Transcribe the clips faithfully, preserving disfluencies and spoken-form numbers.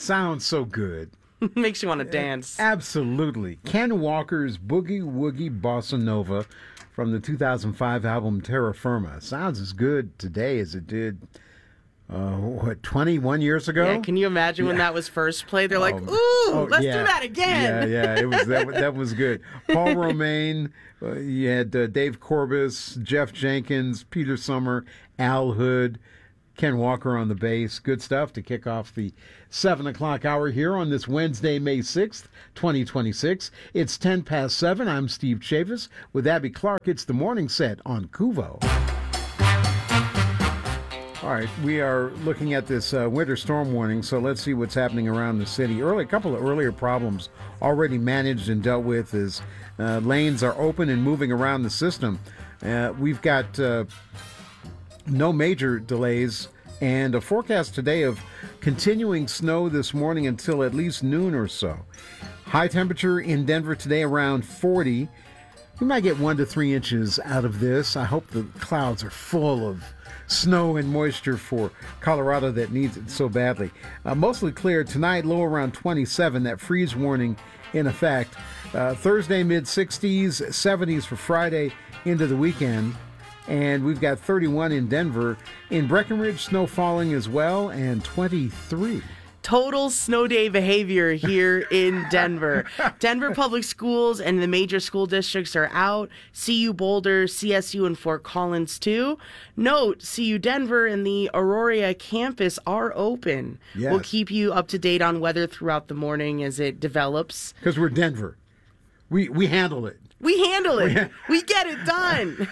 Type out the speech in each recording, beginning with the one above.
Sounds so good. Makes you want to dance. Absolutely. Ken Walker's Boogie Woogie Bossa Nova from the two thousand five album Terra Firma. Sounds as good today as it did, uh, what, twenty-one years ago? Yeah, can you imagine when Yeah. that was first played? They're like, Um, ooh, oh, let's yeah. do that again. Yeah, yeah, it was that, that was good. Paul Romaine, uh, you had uh, Dave Corbis, Jeff Jenkins, Peter Summer, Al Hood, Ken Walker on the bass. Good stuff to kick off the seven o'clock hour here on this Wednesday, May sixth, twenty twenty-six. It's ten past seven. I'm Steve Chavis with Abby Clark. It's the morning set on Kuvo. All right, we are looking at this uh, winter storm warning, so let's see what's happening around the city. Early, a couple of earlier problems already managed and dealt with as uh, lanes are open and moving around the system. Uh, we've got uh, no major delays and a forecast today of continuing snow this morning until at least noon or so. High temperature in Denver today around forty. We might get one to three inches out of this. I hope the clouds are full of snow and moisture for Colorado that needs it so badly. Uh, mostly clear tonight, low around twenty-seven, that freeze warning in effect. Uh, Thursday, mid sixties, seventies for Friday into the weekend. And we've got thirty-one in Denver. In Breckenridge, snow falling as well, and twenty-three. Total snow day behavior here in Denver. Denver Public Schools and the major school districts are out. C U Boulder, C S U, and Fort Collins too. Note, C U Denver and the Aurora campus are open. Yes. We'll keep you up to date on weather throughout the morning as it develops. Because we're Denver. We we handle it. We handle it. We get it done.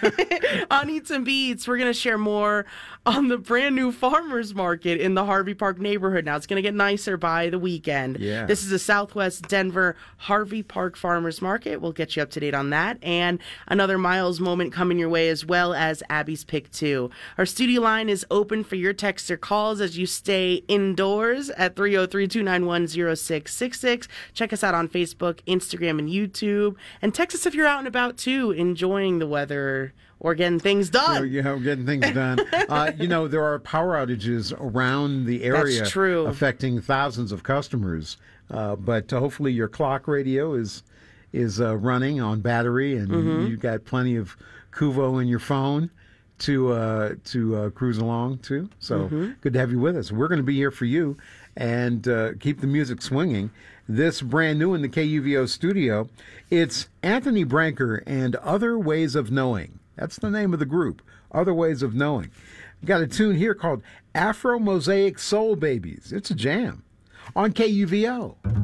On Eats and Beats, we're going to share more on the brand new farmers market in the Harvey Park neighborhood. Now, it's going to get nicer by the weekend. Yeah. This is the Southwest Denver Harvey Park Farmers Market. We'll get you up to date on that. And another Miles moment coming your way, as well as Abby's Pick two. Our studio line is open for your texts or calls as you stay indoors at three oh three, two nine one, oh six six six. Check us out on Facebook, Instagram, and YouTube. And text us if you're out and about too, enjoying the weather or getting things done. You know, getting things done. uh, you know, there are power outages around the area. That's true. Affecting thousands of customers. Uh, but hopefully your clock radio is is uh, running on battery, and Mm-hmm. you've got plenty of Kuvo in your phone to uh, to uh, cruise along to. So Mm-hmm. good to have you with us. We're going to be here for you and uh, keep the music swinging. This brand new in the K U V O studio, it's Anthony Branker and Other Ways of Knowing. That's the name of the group, Other Ways of Knowing. We've got a tune here called Afro Mosaic Soul Babies. It's a jam on K U V O.